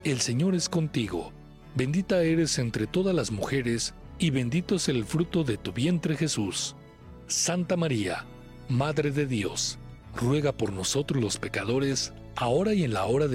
El Señor es contigo. Bendita eres entre todas las mujeres, y bendito es el fruto de tu vientre Jesús. Santa María, Madre de Dios, ruega por nosotros los pecadores, ahora y en la hora de